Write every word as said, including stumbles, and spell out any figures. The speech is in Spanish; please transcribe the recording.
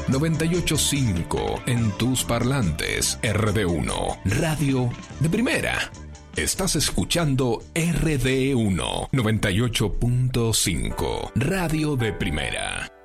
noventa y ocho punto cinco en tus parlantes. R D uno, radio de primera. Estás escuchando R D uno, noventa y ocho punto cinco, radio de primera.